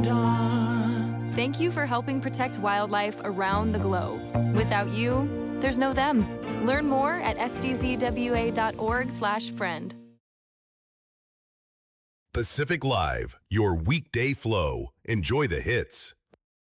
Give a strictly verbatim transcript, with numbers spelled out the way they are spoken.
dawn. Thank you for helping protect wildlife around the globe. Without you, there's no them. Learn more at s d z w a dot org slash friend. Pacific Live, your weekday flow. Enjoy the hits.